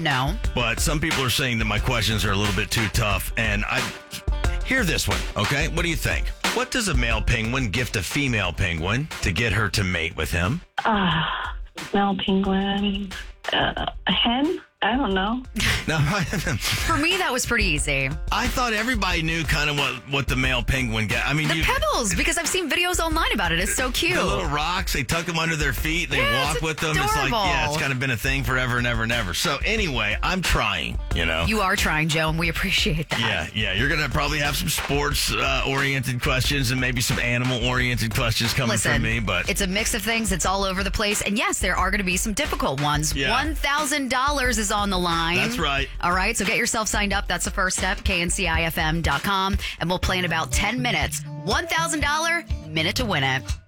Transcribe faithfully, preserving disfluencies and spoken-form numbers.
No. But some people are saying that my questions are a little bit too tough. And I hear this one, okay? What do you think? What does a male penguin gift a female penguin to get her to mate with him? Ah, male penguin. Uh, a hen? I don't know. No, For me, that was pretty easy. I thought everybody knew kind of what, what the male penguin get. I mean, The you, pebbles, because I've seen videos online about it. It's so cute. the little rocks, they tuck them under their feet, they Yeah, walk it's with them. It's like, yeah, adorable. it's kind of been a thing forever and ever and ever. So anyway, I'm trying, you know. You are trying, Joe, and we appreciate that. Yeah, yeah. You're going to probably have some sports-oriented questions and maybe some animal-oriented questions coming Listen, from me. But it's a mix of things. It's all over the place. And yes, there are going to be some difficult ones. Yeah. one thousand dollars is on the line. That's right. All right, so get yourself signed up. That's the first step, K N C I F M dot com. And we'll play in about ten minutes. one thousand dollars, minute to win it.